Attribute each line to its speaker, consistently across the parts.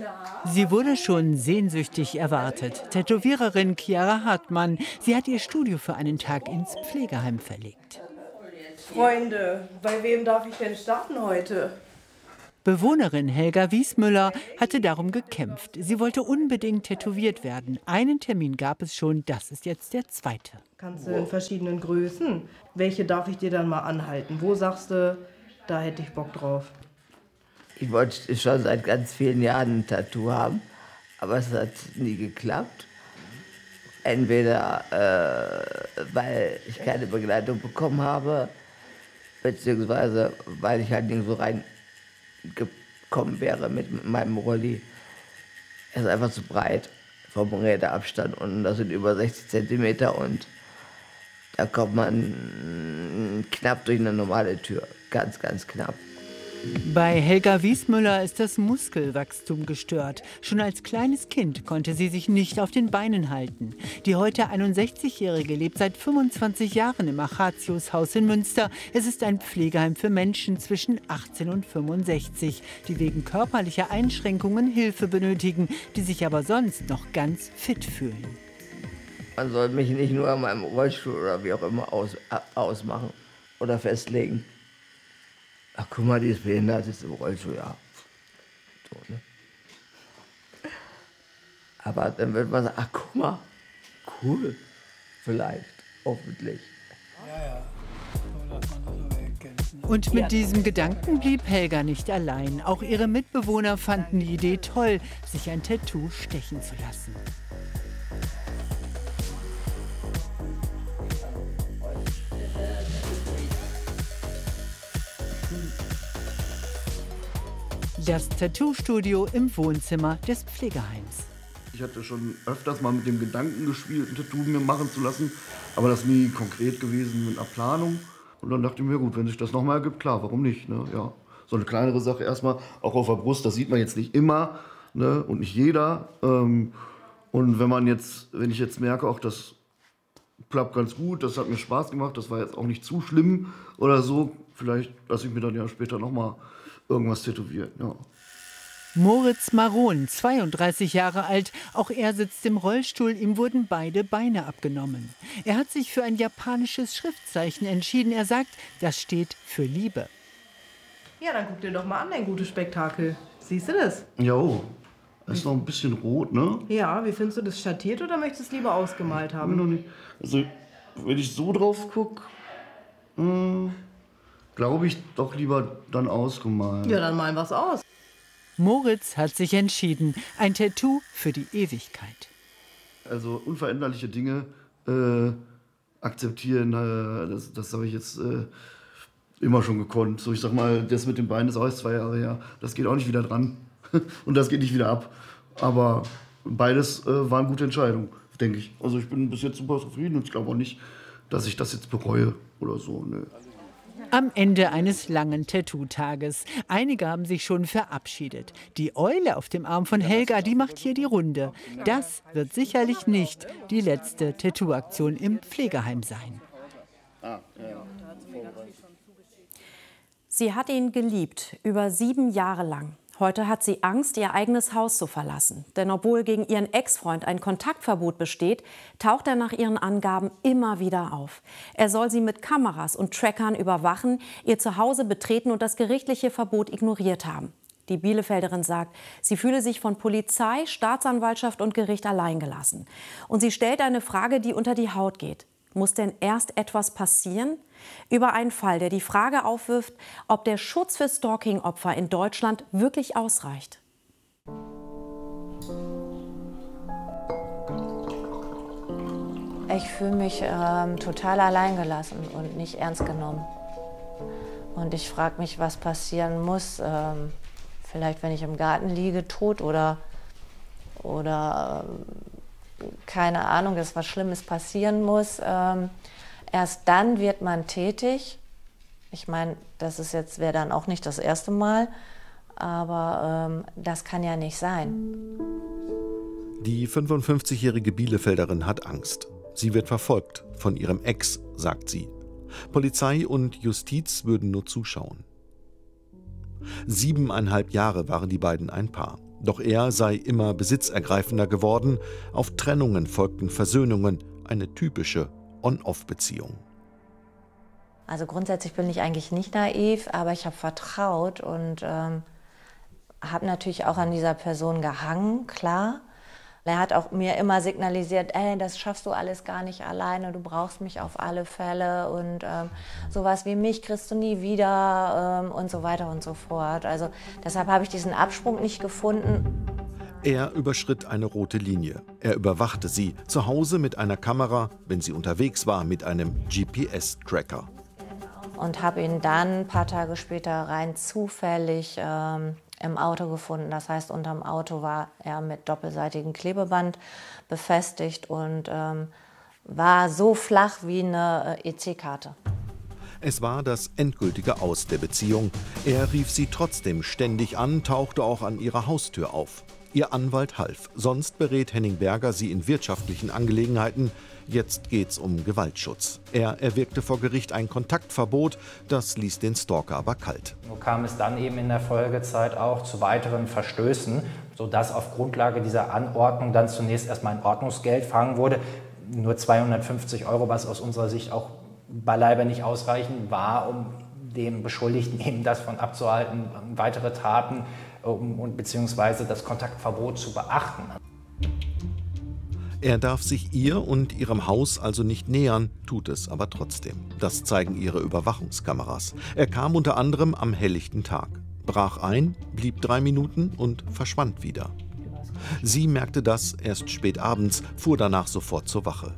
Speaker 1: Sie wurde schon sehnsüchtig erwartet. Tätowiererin Chiara Hartmann. Sie hat ihr Studio für einen Tag ins Pflegeheim verlegt.
Speaker 2: Freunde, bei wem darf ich denn starten heute?
Speaker 1: Bewohnerin Helga Wiesmüller hatte darum gekämpft. Sie wollte unbedingt tätowiert werden. Einen Termin gab es schon, das ist jetzt der zweite.
Speaker 2: Kannst du in verschiedenen Größen? Welche darf ich dir dann mal anhalten? Wo sagst du, da hätte ich Bock drauf?
Speaker 3: Ich wollte schon seit ganz vielen Jahren ein Tattoo haben, aber es hat nie geklappt. Entweder weil ich keine Begleitung bekommen habe, beziehungsweise weil ich halt nicht so reingekommen wäre mit meinem Rolli. Er ist einfach zu breit vom Räderabstand und das sind über 60 Zentimeter und da kommt man knapp durch eine normale Tür. Ganz, ganz knapp.
Speaker 1: Bei Helga Wiesmüller ist das Muskelwachstum gestört. Schon als kleines Kind konnte sie sich nicht auf den Beinen halten. Die heute 61-Jährige lebt seit 25 Jahren im Achatius-Haus in Münster. Es ist ein Pflegeheim für Menschen zwischen 18 und 65, die wegen körperlicher Einschränkungen Hilfe benötigen, die sich aber sonst noch ganz fit fühlen.
Speaker 3: Man soll mich nicht nur an meinem Rollstuhl oder wie auch immer ausmachen oder festlegen. Ach, guck mal, die ist behindert, ist im Rollstuhl, ja. So, ne? Aber dann wird man sagen, ach, guck mal, cool, vielleicht, hoffentlich.
Speaker 1: Und mit diesem Gedanken blieb Helga nicht allein. Auch ihre Mitbewohner fanden die Idee toll, sich ein Tattoo stechen zu lassen. Das Tattoo-Studio im Wohnzimmer des Pflegeheims.
Speaker 4: Ich hatte schon öfters mal mit dem Gedanken gespielt, ein Tattoo mir machen zu lassen, aber das nie konkret gewesen mit einer Planung. Und dann dachte ich mir, gut, wenn sich das nochmal ergibt, klar, warum nicht? Ne? Ja. So eine kleinere Sache erstmal, auch auf der Brust, das sieht man jetzt nicht immer, ne? Und nicht jeder. Und wenn ich jetzt merke, auch das klappt ganz gut, das hat mir Spaß gemacht, das war jetzt auch nicht zu schlimm oder so, vielleicht lasse ich mir dann ja später nochmal irgendwas tätowiert, ja.
Speaker 1: Moritz Maron, 32 Jahre alt, auch er sitzt im Rollstuhl, ihm wurden beide Beine abgenommen. Er hat sich für ein japanisches Schriftzeichen entschieden. Er sagt, das steht für Liebe.
Speaker 2: Ja, dann guck dir doch mal an, dein gutes Spektakel. Siehst du das?
Speaker 4: Jo, ist noch ein bisschen rot, ne?
Speaker 2: Ja, wie findest du das, schattiert oder möchtest du es lieber ausgemalt haben?
Speaker 4: Noch nicht. Also, wenn ich so drauf gucke, glaube ich doch lieber dann ausgemalt.
Speaker 2: Ja, dann malen wir es aus.
Speaker 1: Moritz hat sich entschieden, ein Tattoo für die Ewigkeit.
Speaker 4: Also unveränderliche Dinge akzeptieren, das habe ich jetzt immer schon gekonnt. So, ich sag mal, das mit dem Bein ist auch erst 2 Jahre her. Das geht auch nicht wieder dran und das geht nicht wieder ab. Aber beides waren gute Entscheidungen, denke ich. Also ich bin bis jetzt super zufrieden und ich glaube auch nicht, dass ich das jetzt bereue oder so. Ne.
Speaker 1: Am Ende eines langen Tattoo-Tages. Einige haben sich schon verabschiedet. Die Eule auf dem Arm von Helga, die macht hier die Runde. Das wird sicherlich nicht die letzte Tattoo-Aktion im Pflegeheim sein.
Speaker 5: Sie hat ihn geliebt, über 7 Jahre lang. Heute hat sie Angst, ihr eigenes Haus zu verlassen. Denn obwohl gegen ihren Ex-Freund ein Kontaktverbot besteht, taucht er nach ihren Angaben immer wieder auf. Er soll sie mit Kameras und Trackern überwachen, ihr Zuhause betreten und das gerichtliche Verbot ignoriert haben. Die Bielefelderin sagt, sie fühle sich von Polizei, Staatsanwaltschaft und Gericht alleingelassen. Und sie stellt eine Frage, die unter die Haut geht. Muss denn erst etwas passieren? Über einen Fall, der die Frage aufwirft, ob der Schutz für Stalking-Opfer in Deutschland wirklich ausreicht.
Speaker 6: Ich fühle mich total alleingelassen und nicht ernst genommen. Und ich frage mich, was passieren muss. Vielleicht, wenn ich im Garten liege, tot oder keine Ahnung, dass was Schlimmes passieren muss. Erst dann wird man tätig. Ich meine, wäre dann auch nicht das erste Mal, aber das kann ja nicht sein.
Speaker 7: Die 55-jährige Bielefelderin hat Angst. Sie wird verfolgt von ihrem Ex, sagt sie. Polizei und Justiz würden nur zuschauen. 7,5 Jahre waren die beiden ein Paar. Doch er sei immer besitzergreifender geworden. Auf Trennungen folgten Versöhnungen, eine typische On-Off-Beziehung.
Speaker 6: Also grundsätzlich bin ich eigentlich nicht naiv, aber ich habe vertraut und habe natürlich auch an dieser Person gehangen, klar. Er hat auch mir immer signalisiert, das schaffst du alles gar nicht alleine, du brauchst mich auf alle Fälle und sowas wie mich kriegst du nie wieder und so weiter und so fort. Also deshalb habe ich diesen Absprung nicht gefunden.
Speaker 7: Er überschritt eine rote Linie. Er überwachte sie, zu Hause mit einer Kamera, wenn sie unterwegs war, mit einem GPS-Tracker.
Speaker 6: Und habe ihn dann ein paar Tage später rein zufällig im Auto gefunden. Das heißt, unterm Auto war er mit doppelseitigem Klebeband befestigt und war so flach wie eine EC-Karte.
Speaker 7: Es war das endgültige Aus der Beziehung. Er rief sie trotzdem ständig an, tauchte auch an ihrer Haustür auf. Ihr Anwalt half. Sonst berät Henning Berger sie in wirtschaftlichen Angelegenheiten. Jetzt geht's um Gewaltschutz. Er erwirkte vor Gericht ein Kontaktverbot. Das ließ den Stalker aber kalt.
Speaker 8: So kam es dann eben in der Folgezeit auch zu weiteren Verstößen, sodass auf Grundlage dieser Anordnung dann zunächst erstmal ein Ordnungsgeld verhangen wurde. Nur 250 €, was aus unserer Sicht auch beileibe nicht ausreichend war, um dem Beschuldigten eben davon abzuhalten, weitere Taten und beziehungsweise das Kontaktverbot zu beachten.
Speaker 7: Er darf sich ihr und ihrem Haus also nicht nähern, tut es aber trotzdem. Das zeigen ihre Überwachungskameras. Er kam unter anderem am helllichten Tag, brach ein, blieb 3 Minuten und verschwand wieder. Sie merkte das erst spät abends, fuhr danach sofort zur Wache.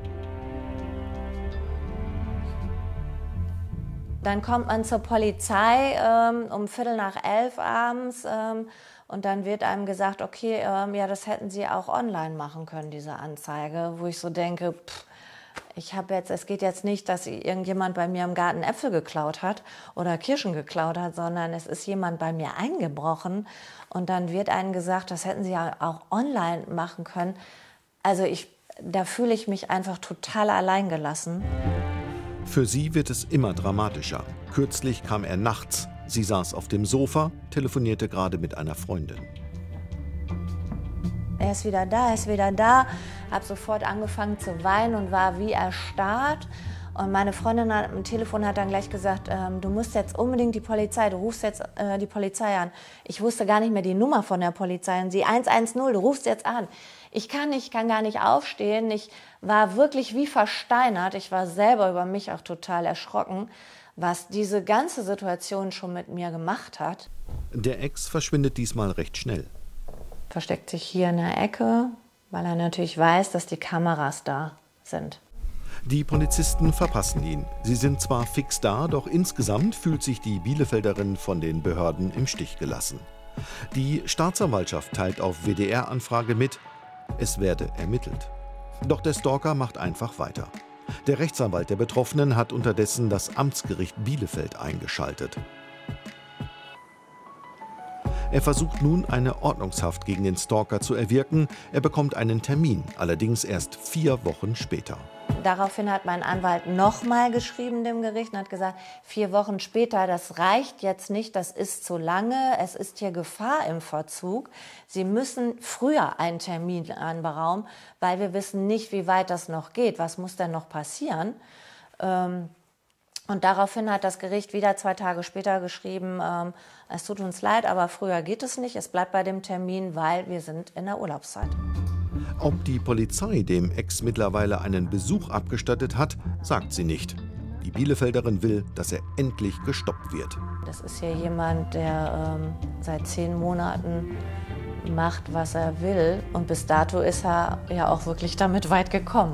Speaker 6: Dann kommt man zur Polizei um 11:15 abends und dann wird einem gesagt, okay, ja, das hätten Sie auch online machen können, diese Anzeige. Wo ich so denke, es geht jetzt nicht, dass irgendjemand bei mir im Garten Äpfel geklaut hat oder Kirschen geklaut hat, sondern es ist jemand bei mir eingebrochen und dann wird einem gesagt, das hätten Sie ja auch online machen können. Also da fühle ich mich einfach total alleingelassen.
Speaker 7: Für sie wird es immer dramatischer. Kürzlich kam er nachts. Sie saß auf dem Sofa, telefonierte gerade mit einer Freundin.
Speaker 6: Er ist wieder da, er ist wieder da. Habe sofort angefangen zu weinen und war wie erstarrt. Und meine Freundin am Telefon hat dann gleich gesagt, du musst jetzt unbedingt die Polizei, du rufst jetzt die Polizei an. Ich wusste gar nicht mehr die Nummer von der Polizei. Und sie 110, du rufst jetzt an. Ich kann gar nicht aufstehen. Ich war wirklich wie versteinert. Ich war selber über mich auch total erschrocken, was diese ganze Situation schon mit mir gemacht hat.
Speaker 7: Der Ex verschwindet diesmal recht schnell.
Speaker 6: Versteckt sich hier in der Ecke, weil er natürlich weiß, dass die Kameras da sind.
Speaker 7: Die Polizisten verpassen ihn. Sie sind zwar fix da, doch insgesamt fühlt sich die Bielefelderin von den Behörden im Stich gelassen. Die Staatsanwaltschaft teilt auf WDR-Anfrage mit, es werde ermittelt. Doch der Stalker macht einfach weiter. Der Rechtsanwalt der Betroffenen hat unterdessen das Amtsgericht Bielefeld eingeschaltet. Er versucht nun, eine Ordnungshaft gegen den Stalker zu erwirken. Er bekommt einen Termin, allerdings erst 4 Wochen später.
Speaker 6: Daraufhin hat mein Anwalt nochmal geschrieben dem Gericht und hat gesagt, 4 Wochen später, das reicht jetzt nicht, das ist zu lange, es ist hier Gefahr im Verzug. Sie müssen früher einen Termin anberaumen, weil wir wissen nicht, wie weit das noch geht, was muss denn noch passieren. Und daraufhin hat das Gericht wieder 2 Tage später geschrieben, es tut uns leid, aber früher geht es nicht, es bleibt bei dem Termin, weil wir sind in der Urlaubszeit.
Speaker 7: Ob die Polizei dem Ex mittlerweile einen Besuch abgestattet hat, sagt sie nicht. Die Bielefelderin will, dass er endlich gestoppt wird.
Speaker 6: Das ist hier jemand, der seit 10 Monaten macht, was er will. Und bis dato ist er ja auch wirklich damit weit gekommen.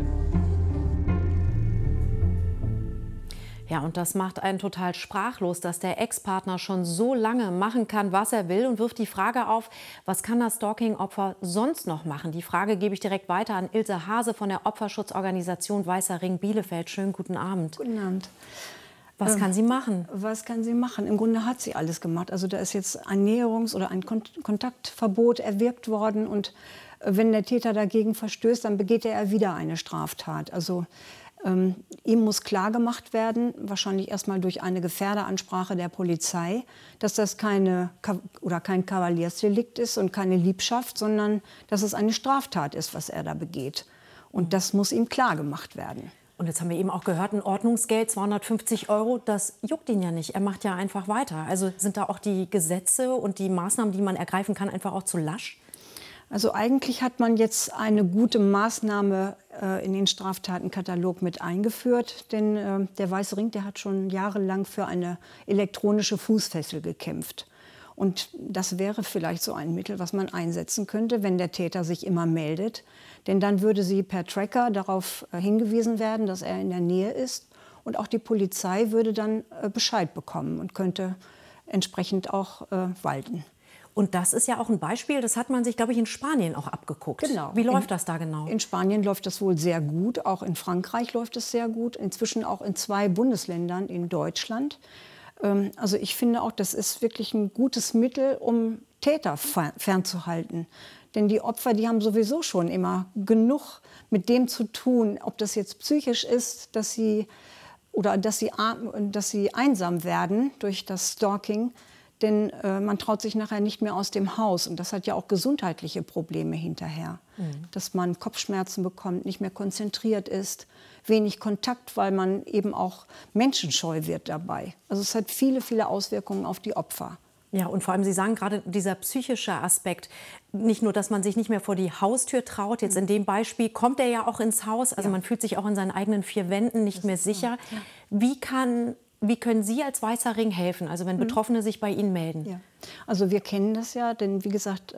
Speaker 5: Ja, und das macht einen total sprachlos, dass der Ex-Partner schon so lange machen kann, was er will und wirft die Frage auf, was kann das Stalking-Opfer sonst noch machen? Die Frage gebe ich direkt weiter an Ilse Hase von der Opferschutzorganisation Weißer Ring Bielefeld. Schönen guten Abend.
Speaker 9: Guten Abend.
Speaker 5: Was kann sie machen?
Speaker 9: Was kann sie machen? Im Grunde hat sie alles gemacht. Also da ist jetzt ein Näherungs- oder ein Kontaktverbot erwirkt worden. Und wenn der Täter dagegen verstößt, dann begeht er wieder eine Straftat. Also Ihm muss klargemacht werden, wahrscheinlich erstmal durch eine Gefährderansprache der Polizei, dass das kein Kavaliersdelikt ist und keine Liebschaft, sondern dass es eine Straftat ist, was er da begeht. Und das muss ihm klargemacht werden.
Speaker 5: Und jetzt haben wir eben auch gehört, ein Ordnungsgeld, 250 €, das juckt ihn ja nicht. Er macht ja einfach weiter. Also sind da auch die Gesetze und die Maßnahmen, die man ergreifen kann, einfach auch zu lasch?
Speaker 9: Also eigentlich hat man jetzt eine gute Maßnahme in den Straftatenkatalog mit eingeführt. Denn der Weiße Ring, der hat schon jahrelang für eine elektronische Fußfessel gekämpft. Und das wäre vielleicht so ein Mittel, was man einsetzen könnte, wenn der Täter sich immer meldet. Denn dann würde sie per Tracker darauf hingewiesen werden, dass er in der Nähe ist. Und auch die Polizei würde dann Bescheid bekommen und könnte entsprechend auch walten.
Speaker 5: Und das ist ja auch ein Beispiel, das hat man sich, glaube ich, in Spanien auch abgeguckt.
Speaker 9: Genau.
Speaker 5: Wie läuft das da genau?
Speaker 9: In Spanien läuft das wohl sehr gut, auch in Frankreich läuft es sehr gut, inzwischen auch in 2 Bundesländern in Deutschland. Also ich finde auch, das ist wirklich ein gutes Mittel, um Täter fernzuhalten. Denn die Opfer, die haben sowieso schon immer genug mit dem zu tun, ob das jetzt psychisch ist, dass sie einsam werden durch das Stalking. Denn man traut sich nachher nicht mehr aus dem Haus. Und das hat ja auch gesundheitliche Probleme hinterher. Dass man Kopfschmerzen bekommt, nicht mehr konzentriert ist, wenig Kontakt, weil man eben auch menschenscheu wird dabei. Also es hat viele, viele Auswirkungen auf die Opfer.
Speaker 5: Ja, und vor allem, Sie sagen gerade dieser psychische Aspekt, nicht nur, dass man sich nicht mehr vor die Haustür traut, jetzt in dem Beispiel kommt er ja auch ins Haus, also man fühlt sich auch in seinen eigenen 4 Wänden nicht mehr sicher. Wie können Sie als Weißer Ring helfen, also wenn Betroffene sich bei Ihnen melden?
Speaker 9: Ja. Also wir kennen das ja, denn wie gesagt,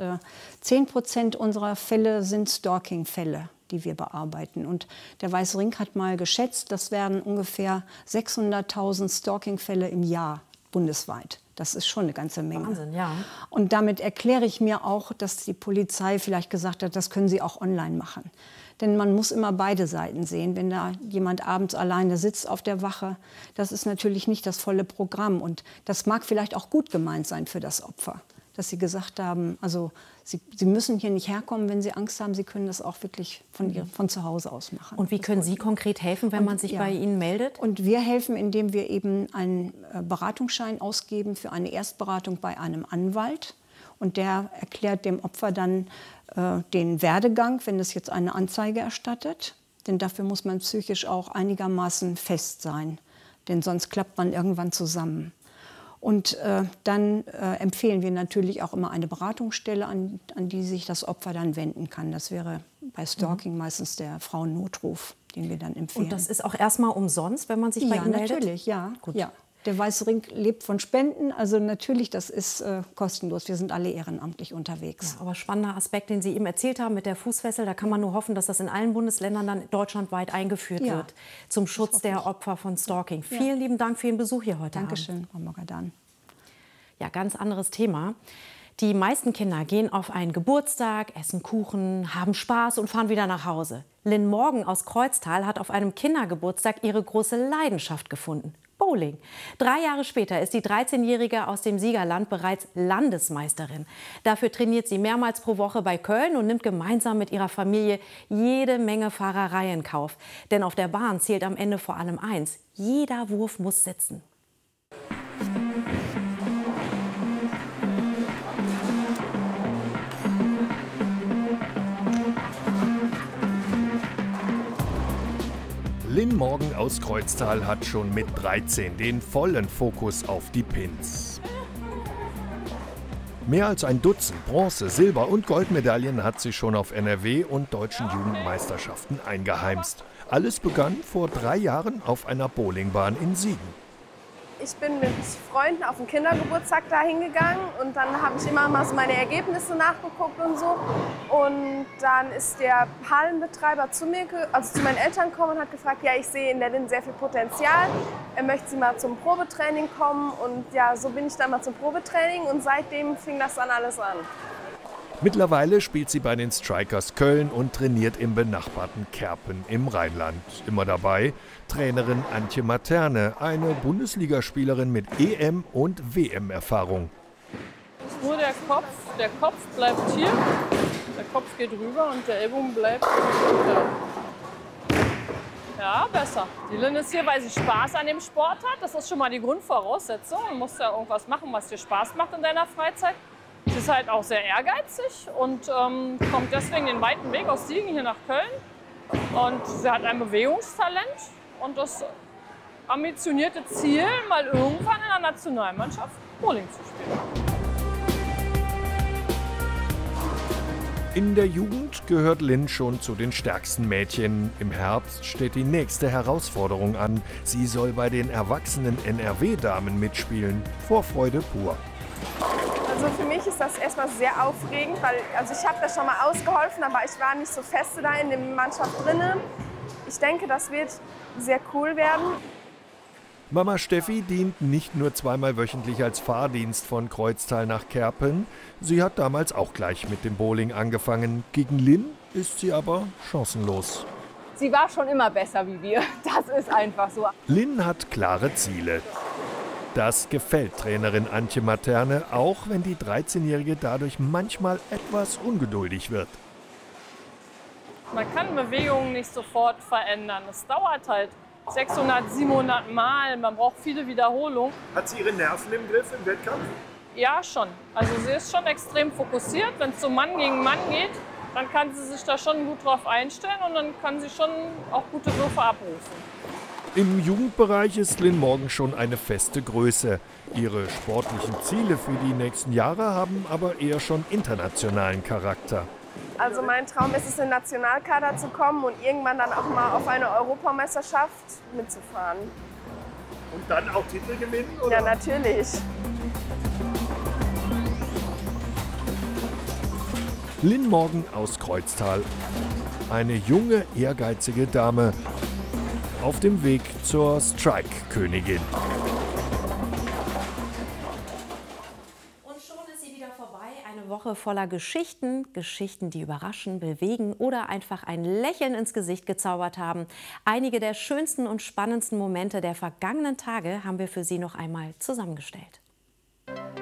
Speaker 9: 10% unserer Fälle sind Stalking-Fälle, die wir bearbeiten. Und der Weiße Ring hat mal geschätzt, das wären ungefähr 600.000 Stalking-Fälle im Jahr bundesweit. Das ist schon eine ganze Menge.
Speaker 5: Wahnsinn, ja.
Speaker 9: Und damit erkläre ich mir auch, dass die Polizei vielleicht gesagt hat, das können sie auch online machen. Denn man muss immer beide Seiten sehen. Wenn da jemand abends alleine sitzt auf der Wache, das ist natürlich nicht das volle Programm. Und das mag vielleicht auch gut gemeint sein für das Opfer, dass sie gesagt haben, also sie müssen hier nicht herkommen, wenn sie Angst haben. Sie können das auch wirklich von zu Hause aus machen.
Speaker 5: Und wie können Sie konkret helfen, wenn man sich bei Ihnen meldet?
Speaker 9: Und wir helfen, indem wir eben einen Beratungsschein ausgeben für eine Erstberatung bei einem Anwalt. Und der erklärt dem Opfer dann den Werdegang, wenn es jetzt eine Anzeige erstattet. Denn dafür muss man psychisch auch einigermaßen fest sein. Denn sonst klappt man irgendwann zusammen. Und dann empfehlen wir natürlich auch immer eine Beratungsstelle, an die sich das Opfer dann wenden kann. Das wäre bei Stalking meistens der Frauennotruf, den wir dann empfehlen.
Speaker 5: Und das ist auch erstmal umsonst, wenn man sich bei Ihnen meldet?
Speaker 9: Ja, natürlich, ja. Gut. Der Weiße Ring lebt von Spenden, also natürlich, das ist kostenlos. Wir sind alle ehrenamtlich unterwegs.
Speaker 5: Ja, aber spannender Aspekt, den Sie eben erzählt haben mit der Fußfessel, da kann man nur hoffen, dass das in allen Bundesländern dann deutschlandweit eingeführt wird zum Schutz der Opfer von Stalking. Vielen lieben Dank für Ihren Besuch hier heute
Speaker 9: Dankeschön, Frau Mogadan.
Speaker 5: Ja, ganz anderes Thema. Die meisten Kinder gehen auf einen Geburtstag, essen Kuchen, haben Spaß und fahren wieder nach Hause. Lynn Morgan aus Kreuztal hat auf einem Kindergeburtstag ihre große Leidenschaft gefunden. Bowling. 3 Jahre später ist die 13-Jährige aus dem Siegerland bereits Landesmeisterin. Dafür trainiert sie mehrmals pro Woche bei Köln und nimmt gemeinsam mit ihrer Familie jede Menge Fahrerei in Kauf. Denn auf der Bahn zählt am Ende vor allem eins: jeder Wurf muss sitzen.
Speaker 10: Lynn Morgan aus Kreuztal hat schon mit 13 den vollen Fokus auf die Pins. Mehr als ein Dutzend Bronze-, Silber- und Goldmedaillen hat sie schon auf NRW- und deutschen Jugendmeisterschaften eingeheimst. Alles begann vor 3 Jahren auf einer Bowlingbahn in Siegen.
Speaker 11: Ich bin mit Freunden auf den Kindergeburtstag da hingegangen und dann habe ich immer mal so meine Ergebnisse nachgeguckt und so. Und dann ist der Hallenbetreiber zu mir, also zu meinen Eltern gekommen und hat gefragt, ja, ich sehe in der Lynn sehr viel Potenzial. Er möchte sie mal zum Probetraining kommen und ja, so bin ich dann mal zum Probetraining und seitdem fing das dann alles an.
Speaker 10: Mittlerweile spielt sie bei den Strikers Köln und trainiert im benachbarten Kerpen im Rheinland. Immer dabei Trainerin Antje Materne, eine Bundesligaspielerin mit EM- und WM-Erfahrung.
Speaker 12: Nur der Kopf bleibt hier, der Kopf geht rüber und der Ellbogen bleibt da. Ja, besser. Die Lynn ist hier, weil sie Spaß an dem Sport hat. Das ist schon mal die Grundvoraussetzung. Du musst ja irgendwas machen, was dir Spaß macht in deiner Freizeit. Sie ist halt auch sehr ehrgeizig und kommt deswegen den weiten Weg aus Siegen hier nach Köln. Und sie hat ein Bewegungstalent und das ambitionierte Ziel, mal irgendwann in der Nationalmannschaft Bowling zu spielen.
Speaker 10: In der Jugend gehört Lynn schon zu den stärksten Mädchen. Im Herbst steht die nächste Herausforderung an. Sie soll bei den erwachsenen NRW-Damen mitspielen. Vorfreude pur.
Speaker 11: Also für mich ist das erstmal sehr aufregend, weil ich habe da schon mal ausgeholfen, aber ich war nicht so feste da in der Mannschaft drin. Ich denke, das wird sehr cool werden.
Speaker 10: Mama Steffi dient nicht nur zweimal wöchentlich als Fahrdienst von Kreuztal nach Kerpen. Sie hat damals auch gleich mit dem Bowling angefangen. Gegen Lynn ist sie aber chancenlos.
Speaker 13: Sie war schon immer besser wie wir. Das ist einfach so.
Speaker 10: Lynn hat klare Ziele. Das gefällt Trainerin Antje Materne, auch wenn die 13-Jährige dadurch manchmal etwas ungeduldig wird.
Speaker 12: Man kann Bewegungen nicht sofort verändern. Es dauert halt 600, 700 Mal. Man braucht viele Wiederholungen.
Speaker 10: Hat sie ihre Nerven im Griff im Wettkampf?
Speaker 12: Ja, schon. Also sie ist schon extrem fokussiert. Wenn es so Mann gegen Mann geht, dann kann sie sich da schon gut drauf einstellen und dann kann sie schon auch gute Würfe abrufen.
Speaker 10: Im Jugendbereich ist Lynn Morgan schon eine feste Größe. Ihre sportlichen Ziele für die nächsten Jahre haben aber eher schon internationalen Charakter.
Speaker 11: Also mein Traum ist es, in den Nationalkader zu kommen und irgendwann dann auch mal auf eine Europameisterschaft mitzufahren.
Speaker 10: Und dann auch Titel gewinnen? Oder?
Speaker 11: Ja, natürlich.
Speaker 10: Lynn Morgan aus Kreuztal. Eine junge, ehrgeizige Dame auf dem Weg zur Strike-Königin.
Speaker 5: Und schon ist sie wieder vorbei. Eine Woche voller Geschichten. Geschichten, die überraschen, bewegen oder einfach ein Lächeln ins Gesicht gezaubert haben. Einige der schönsten und spannendsten Momente der vergangenen Tage haben wir für Sie noch einmal zusammengestellt.